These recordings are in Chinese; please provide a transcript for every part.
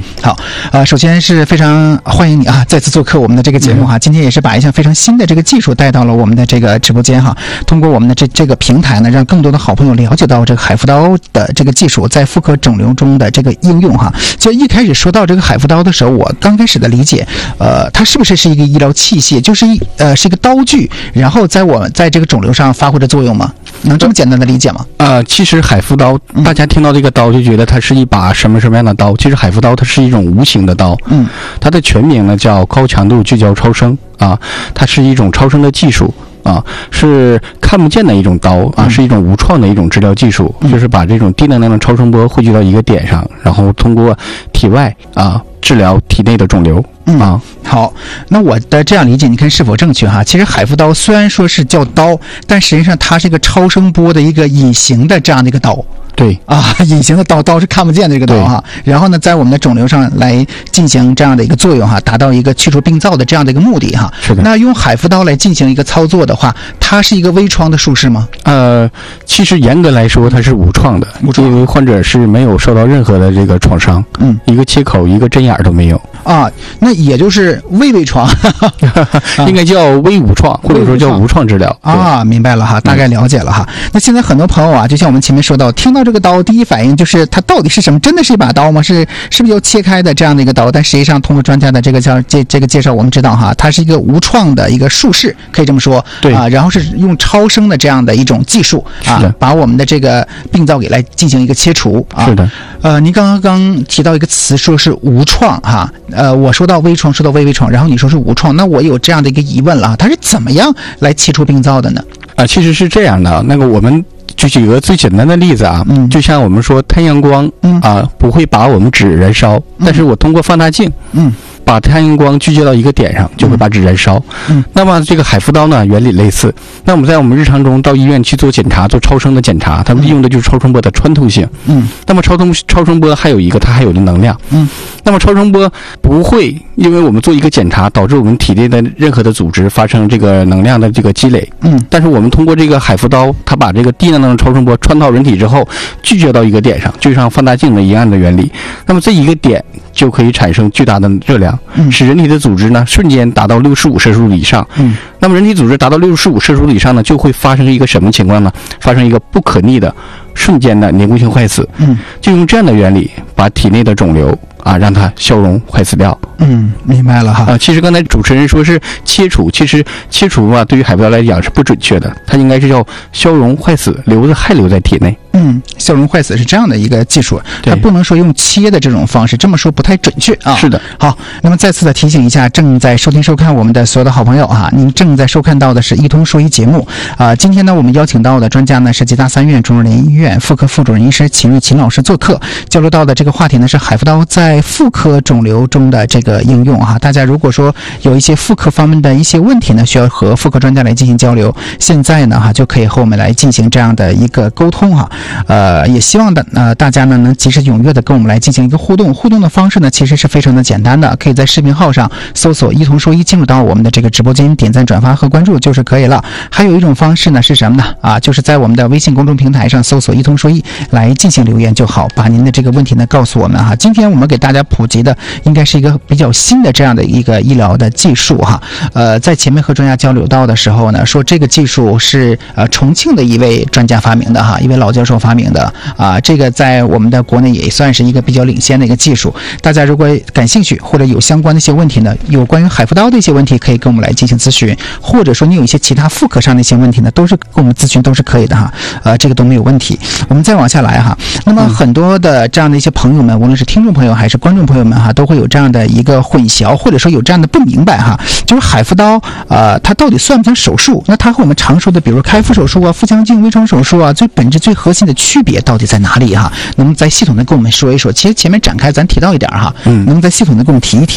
好，首先是非常欢迎你啊，再次做客我们的这个节目哈。今天也是把一项非常新的这个技术带到了我们的这个直播间哈。通过我们的这个平台呢，让更多的好朋友了解到这个海扶刀的这个技术在妇科肿瘤中的这个应用哈。就一开始说到这个海扶刀的时候，我刚开始的理解，它是不是一个医疗器械，就是是一个刀具，然后在这个肿瘤上发挥着作用吗？能这么简单的理解吗？ 其实海扶刀，大家听到这个刀就觉得它是一把什么样的刀？其实海扶刀它是一种无形的刀，它的全名呢叫高强度聚焦超声啊，它是一种超声的技术啊，是看不见的一种刀啊，是一种无创的一种治疗技术，就是把这种低能量的超声波汇聚到一个点上，然后通过体外啊治疗体内的肿瘤。 好，那我的这样理解，你看是否正确哈？其实海扶刀虽然说是叫刀，但实际上它是一个超声波的一个隐形的这样的一个刀。 对啊，隐形的刀是看不见的这个刀哈。然后呢，在我们的肿瘤上来进行这样的一个作用哈，达到一个去除病灶的这样的一个目的哈。 是的。 那用海扶刀来进行一个操作的话，它是一个微创的术式吗？ 其实严格来说它是无创的，因为患者是没有受到任何的这个创伤，一个切口一个针眼都没有啊。那也就是微创， 应该叫微无创，或者说叫无创治疗啊。明白了哈，大概了解了哈。那现在很多朋友啊，就像我们前面说到，听到这个刀，第一反应就是它到底是什么？真的是一把刀吗？是不是要切开的这样的一个刀？但实际上，通过专家的这个介绍，我们知道哈，它是一个无创的一个术式，可以这么说。 对啊，然后是用超声的这样的一种技术啊，把我们的这个病灶给来进行一个切除啊。 是的。 您刚刚提到一个词，说是无创哈。我说到微创，说到微创，然后你说是无创，那我有这样的一个疑问了，它是怎么样来切除病灶的呢？ 其实是这样的，那个我们就举个最简单的例子啊，就像我们说太阳光不会把我们纸燃烧，但是我通过放大镜把太阳光聚焦到一个点上，就会把纸燃烧。那么这个海扶刀呢，原理类似。那我们在我们日常中到医院去做检查，做超声的检查，他们利用的就是超声波的穿透性。那么超声波还有一个它还有的能量。那么超声波不会因为我们做一个检查导致我们体内的任何的组织发生这个能量的这个积累。但是我们通过这个海扶刀，它把这个低能量的超声波穿到人体之后，聚焦到一个点上，就像放大镜的一样的原理。那么这一个点就可以产生巨大的热量，使人体的组织呢瞬间达到65摄氏度以上。那么人体组织达到65摄氏度以上呢，就会发生一个什么情况呢？发生一个不可逆的瞬间的凝固性坏死。就用这样的原理把体内的肿瘤让它消融坏死掉。 明白了哈。 其实刚才主持人说是切除，其实切除嘛，对于海扶刀来讲是不准确的，它应该是叫消融坏死，还留在体内。 消融坏死是这样的一个技术，它不能说用切的这种方式，这么说不太准确啊。 是的。 好，那么再次的提醒一下正在收听收看我们的所有的好朋友啊，您正在收看到的是一通说医节目啊。今天呢，我们邀请到的专家呢是吉大三院肿瘤联医院妇科副主任医师秦玉秦老师做客，交流到的这个话题呢是海扶刀在妇科肿瘤中的这个应用啊。大家如果说有一些妇科方面的一些问题呢，需要和妇科专家来进行交流，现在呢就可以和我们来进行这样的一个沟通哈。也希望大家呢能及时踊跃的跟我们来进行一个互动的方式呢其实是非常的简单的，可以在视频号上搜索一同说医，进入到我们的这个直播间，点赞转发和关注就是可以了。还有一种方式呢是什么呢就是在我们的微信公众平台上搜索一同说医来进行留言就好，把您的这个问题呢告诉我们哈。今天我们给大家普及的应该是一个比较新的这样的一个医疗的技术哈。在前面和专家交流到的时候呢，说这个技术是重庆的一位专家发明的哈，一位老教授发明的这个在我们的国内也算是一个比较领先的一个技术。大家如果感兴趣或者有相关的一些问题呢，有关于海扶刀的一些问题可以跟我们来进行咨询，或者说你有一些其他妇科上的一些问题呢，都是跟我们咨询都是可以的哈。这个都没有问题。我们再往下来哈，那么很多的这样的一些朋友们，无论是听众朋友还是观众朋友们哈，都会有这样的一个混淆，或者说有这样的不明白哈，就是海扶刀它到底算不算手术？那它和我们常说的比如开腹手术腹腔镜微创手术最本质最核心的区别到底在哪里哈？能不能再系统的跟我们说一说？其实前面展开咱提到一点哈，能不能再系统的跟我们提一提呢？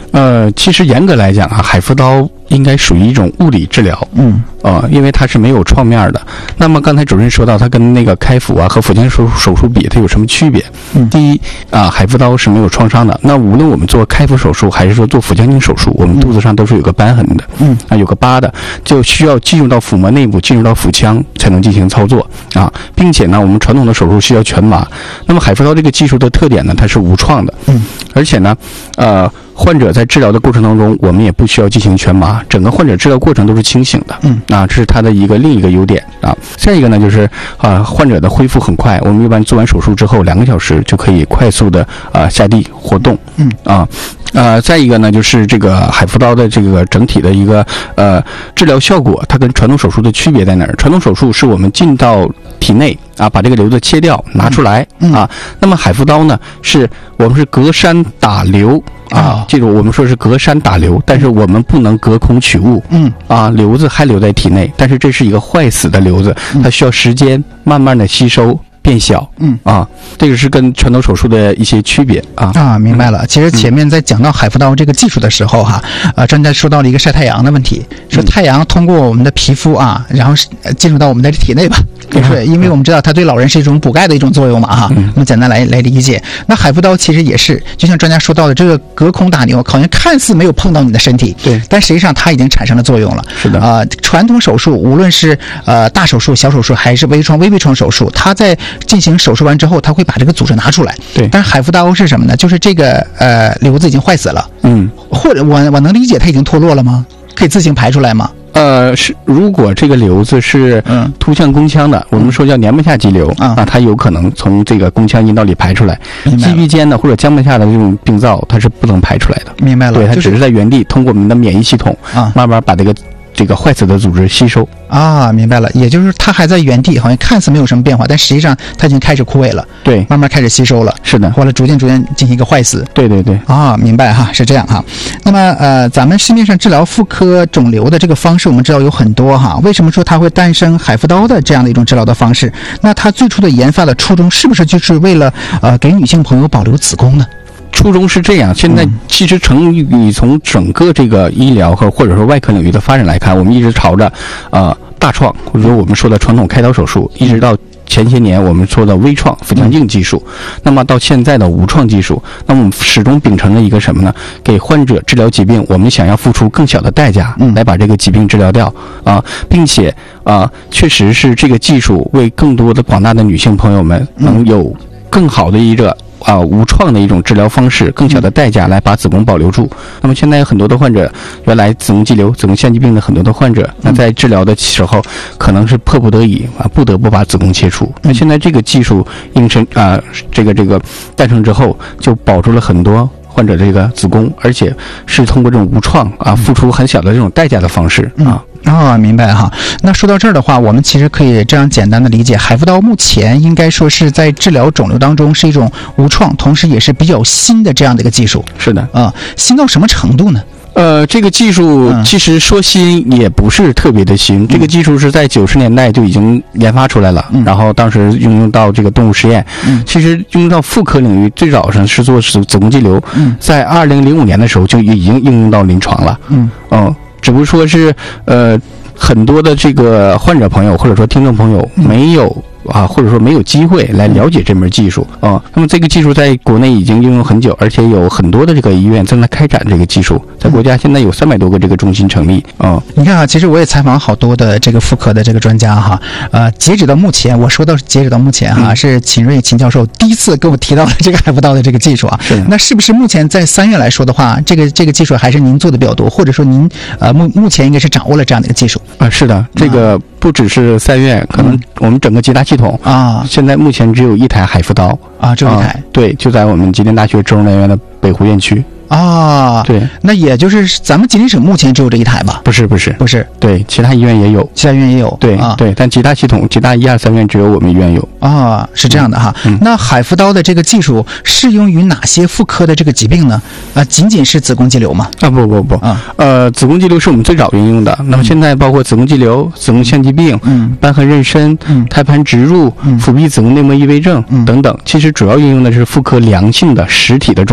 其实严格来讲啊，海扶刀应该属于一种物理治疗，因为它是没有创面的。那么刚才主任说到，它跟那个开腹啊和腹腔手术比，它有什么区别？第一啊，海扶刀是没有创伤的。那无论我们做开腹手术还是说做腹腔镜手术，我们肚子上都是有个瘢痕的，有个疤的，就需要进入到腹膜内部，进入到腹腔才能进行操作啊，并且呢，我们传统的手术需要全麻。那么海扶刀这个技术的特点呢，它是无创的，而且呢，患者在治疗的过程当中，我们也不需要进行全麻，整个患者治疗过程都是清醒的，这是它的另一个优点啊。再一个呢，就是患者的恢复很快，我们一般做完手术之后2个小时就可以快速的下地活动，再一个呢，就是这个海扶刀的这个整体的一个治疗效果，它跟传统手术的区别在哪儿？传统手术是我们进到体内啊，把这个瘤子切掉拿出来啊，那么海扶刀呢，我们是隔山打瘤啊，记住我们说是隔山打瘤，但是我们不能隔空取物，瘤子还留在体内，但是这是一个坏死的瘤子，它需要时间慢慢的吸收变小，这个是跟传统手术的一些区别啊。 明白了。其实前面在讲到海扶刀这个技术的时候专家说到了一个晒太阳的问题，说太阳通过我们的皮肤然后进入到我们的体内吧，对，因为我们知道它对老人是一种补钙的一种作用嘛那么简单来理解。那海扶刀其实也是，就像专家说到的，这个隔空打瘤，好像看似没有碰到你的身体， 对， 但实际上它已经产生了作用了。 是的， 传统手术无论是大手术、小手术还是微创、微创手术，它在进行手术完之后，它会把这个组织拿出来。 对， 但是海扶刀是什么呢？就是这个瘤子已经坏死了。或者我能理解它已经脱落了吗？可以自行排出来吗？ 如果这个瘤子是突向宫腔的，我们说叫黏膜下肌瘤它有可能从这个宫腔阴道里排出来。肌壁间的或者浆膜下的这种病灶，它是不能排出来的。 明白了， 对，它只是在原地通过我们的免疫系统慢慢把这个坏死的组织吸收。 明白了，也就是它还在原地，好像看似没有什么变化，但实际上它已经开始枯萎了， 对， 慢慢开始吸收了， 是的， 或者逐渐进行一个坏死。 对明白是这样那么咱们市面上治疗妇科肿瘤的这个方式，我们知道有很多为什么说它会诞生海扶刀的这样的一种治疗的方式？那它最初的研发的初衷是不是就是为了给女性朋友保留子宫呢？ 初衷是这样，现在其实你从整个这个医疗或者说外科领域的发展来看，我们一直朝着大创，或者说我们说的传统开刀手术，一直到前些年我们说的微创腹腔镜技术，那么到现在的无创技术，那么我们始终秉承了一个什么呢？给患者治疗疾病，我们想要付出更小的代价来把这个疾病治疗掉并且确实是这个技术为更多的广大的女性朋友们能有更好的一个无创的一种治疗方式，更小的代价来把子宫保留住。那么现在有很多的患者，原来子宫肌瘤、子宫腺肌病的很多的患者，那在治疗的时候可能是迫不得已不得不把子宫切除。那现在这个技术这个诞生之后，就保住了很多患者这个子宫，而且是通过这种无创付出很小的这种代价的方式明白那说到这儿的话，我们其实可以这样简单的理解，海扶刀目前应该说是在治疗肿瘤当中是一种无创，同时也是比较新的这样的一个技术。 是的新到什么程度呢？ 这个技术其实说新也不是特别的新，这个技术是在90年代就已经研发出来了，然后当时应用到这个动物实验，其实应用到妇科领域最早上是做子宫肌瘤，在2005年的时候就已经应用到临床了，只不过说是很多的这个患者朋友或者说听众朋友没有或者说没有机会来了解这门技术那么这个技术在国内已经应用很久，而且有很多的这个医院正在开展这个技术，在国家现在有300多个这个中心成立你看其实我也采访好多的这个妇科的这个专家截止到目前，我说到截止到目前是秦瑞秦教授第一次跟我提到了这个海扶刀的这个技术那是不是目前在3院来说的话，这个技术还是您做的比较多，或者说您目前应该是掌握了这样的一个技术是的，这个不只是3院，可能我们整个吉大系统现在目前只有1台海扶刀只有1台对，就在我们吉林大学中南院的北湖院区对， 那也就是咱们吉林省目前只有这1台吧？ 不是，对，其他医院也有，对对，但吉大系统吉大1、2、3院只有我们医院有是这样的那海扶刀的这个技术适用于哪些妇科的这个疾病呢？仅仅是子宫肌瘤吗？ 不，子宫肌瘤是我们最早应用的，那么现在包括子宫肌瘤、子宫腺肌病、瘢痕妊娠、胎盘植入、腹壁子宫内膜异位症等等，其实主要应用的是妇科良性的实体的肿瘤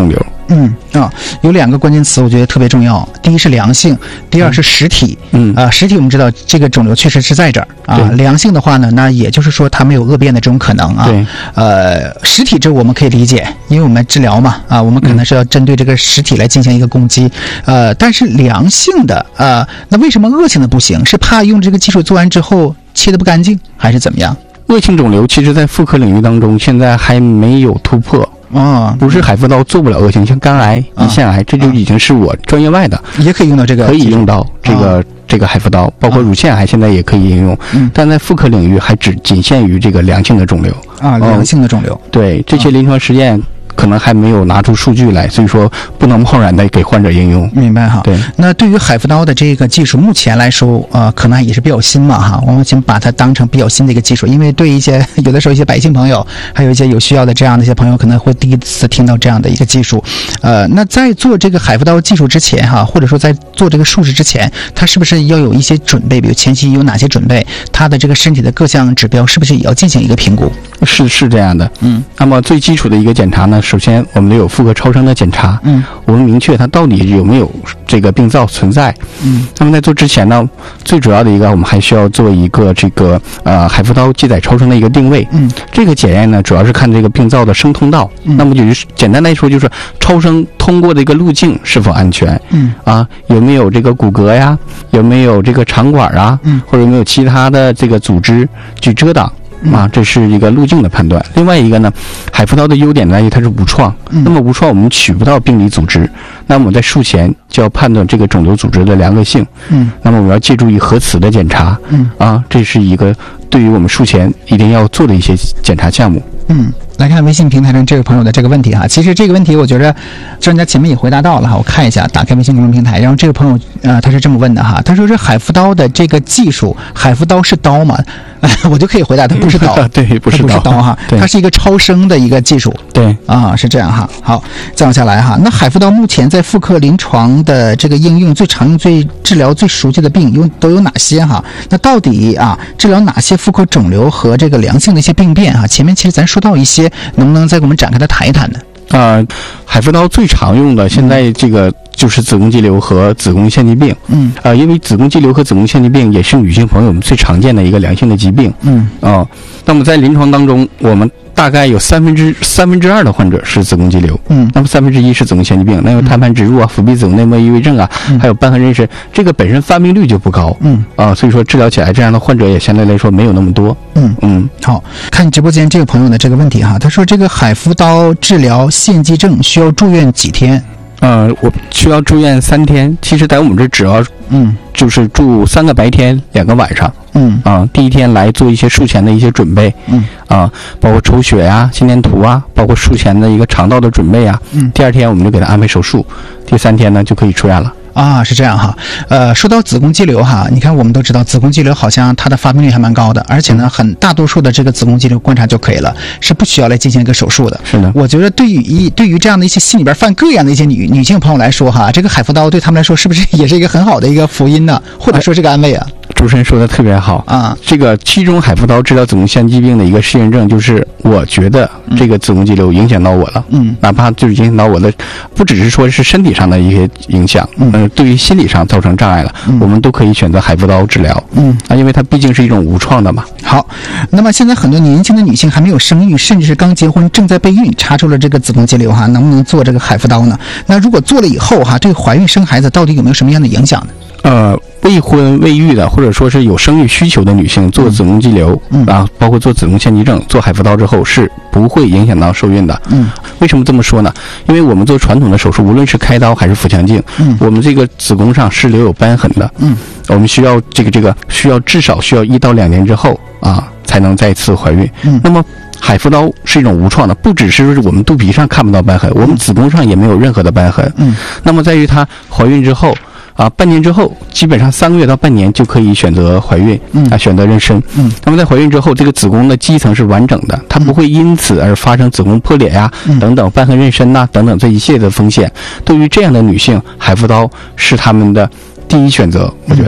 有2个关键词我觉得特别重要，第一是良性，第二是实体。实体我们知道这个肿瘤确实是在这儿啊，良性的话呢，那也就是说它没有恶变的这种可能啊。实体这我们可以理解，因为我们治疗嘛啊，我们可能是要针对这个实体来进行一个攻击。但是良性的那为什么恶性的不行？是怕用这个技术做完之后切得不干净，还是怎么样？ 恶性肿瘤其实在妇科领域当中现在还没有突破。不是海扶刀做不了恶性，像肝癌、胰腺癌，这就已经是我专业外的， 也可以用到这个， 可以用到这个海扶刀，包括乳腺癌现在也可以应用，但在妇科领域还仅限于这个良性的肿瘤良性的肿瘤。 对，这些临床实验可能还没有拿出数据来，所以说不能贸然的给患者应用。 明白哈。 对， 那对于海扶刀的这个技术，目前来说，可能也是比较新嘛哈。我们先把它当成比较新的一个技术，因为对有的时候一些百姓朋友，还有一些有需要的这样的一些朋友，可能会第一次听到这样的一个技术。那在做这个海扶刀技术之前哈，或者说在做这个术式之前，它是不是要有一些准备？比如前期有哪些准备？它的这个身体的各项指标是不是也要进行一个评估？ 是这样的。那么最基础的一个检查呢，首先我们得有妇科超声的检查。我们明确它到底有没有这个病灶存在。那么在做之前呢，最主要的一个我们还需要做一个这个海扶刀基载超声的一个定位。这个检验呢，主要是看这个病灶的生通道。那么就是简单来说，就是超声通过的一个路径是否安全。有没有这个骨骼呀？有没有这个肠管啊？或者有没有其他的这个组织去遮挡？这是一个路径的判断。另外一个呢，海扶刀的优点在于它是无创。那么无创我们取不到病理组织，那么我们在术前就要判断这个肿瘤组织的良恶性。那么我们要借助于核磁的检查。这是一个对于我们术前一定要做的一些检查项目。 来看微信平台上这位朋友的这个问题哈，其实这个问题我觉得专家前面也回答到了哈，我看一下，打开微信公众平台，然后这个朋友他是这么问的哈，他说这海扶刀的这个技术，海扶刀是刀吗？我就可以回答他不是刀。 对，不是刀哈，它是一个超声的一个技术。 对是这样哈。好，再往下来哈，那海扶刀目前在妇科临床的这个应用最常用、最治疗最熟悉的病都有哪些哈？那到底治疗哪些妇科肿瘤和这个良性的一些病变哈？前面其实咱说到一些，能不能再给我们展开的谈一谈呢？ 海扶刀最常用的现在这个就是子宫肌瘤和子宫腺肌病。因为子宫肌瘤和子宫腺肌病也是女性朋友们最常见的一个良性的疾病。那么在临床当中，我们大概有三分之二的患者是子宫肌瘤。那么1/3是子宫腺肌病，那有胎盘植入腹壁子宫内膜异位症还有瘢痕妊娠，这个本身发病率就不高。所以说治疗起来这样的患者也相对来说没有那么多。 好，看直播间这个朋友的这个问题哈，他说这个海扶刀治疗腺肌症需要住院几天？ 我需要住院3天。其实在我们这只要就是住3个白天2个晚上。第一天来做一些术前的一些准备。包括抽血呀、心电图包括术前的一个肠道的准备第二天我们就给他安排手术，第3天呢就可以出院了。 是这样哈。说到子宫肌瘤哈，你看我们都知道子宫肌瘤好像它的发病率还蛮高的，而且呢很大多数的这个子宫肌瘤观察就可以了，是不需要来进行一个手术的。 是的。 我觉得对于这样的一些心里边犯膈应的一些女性朋友来说哈，这个海扶刀对他们来说是不是也是一个很好的一个福音呢？或者说这个安慰啊？ 主持人说的特别好这个其中海扶刀治疗子宫腺肌病的一个适应症，就是我觉得这个子宫肌瘤影响到我了。哪怕就是影响到我的，不只是说是身体上的一些影响，对于心理上造成障碍了，我们都可以选择海扶刀治疗。因为它毕竟是一种无创的嘛。 好，那么现在很多年轻的女性还没有生育，甚至是刚结婚正在备孕，查出了这个子宫肌瘤哈，能不能做这个海扶刀呢？那如果做了以后哈，对怀孕生孩子到底有没有什么样的影响呢？ 未婚未育的或者说是有生育需求的女性做子宫肌瘤包括做子宫腺肌症做海扶刀之后是不会影响到受孕的。为什么这么说呢？因为我们做传统的手术，无论是开刀还是腹腔镜，我们这个子宫上是留有瘢痕的。我们需要至少需要1到2年之后才能再次怀孕。那么海扶刀是一种无创的，不只是我们肚皮上看不到瘢痕，我们子宫上也没有任何的瘢痕。那么在于她怀孕之后半年之后，基本上3个月到半年就可以选择怀孕选择妊娠。那么在怀孕之后，这个子宫的基层是完整的，它不会因此而发生子宫破裂等等瘢痕妊娠等等这一系列的风险。对于这样的女性，海扶刀是她们的第一选择，我觉得。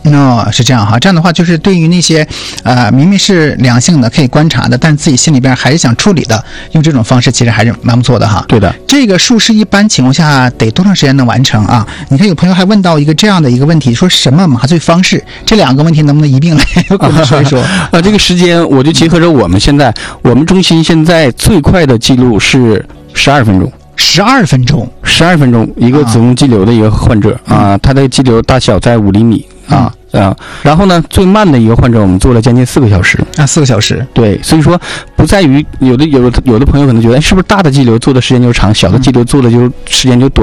是这样哈。这样的话，就是对于那些明明是良性的可以观察的，但自己心里边还是想处理的，用这种方式其实还是蛮不错的哈。 对的， 这个术式一般情况下得多长时间能完成啊？你看有朋友还问到一个这样的一个问题，说什么麻醉方式？这两个问题能不能一并来跟我们说一说？ 这个时间我就结合着我们中心现在最快的记录是12分钟。 12分钟 ，12分钟一个子宫肌瘤的一个患者他的肌瘤大小在5厘米然后呢，最慢的一个患者我们做了将近4个小时 4个小时。 对，所以说不在于有的朋友可能觉得是不是大的肌瘤做的时间就长，小的肌瘤做的就时间就短。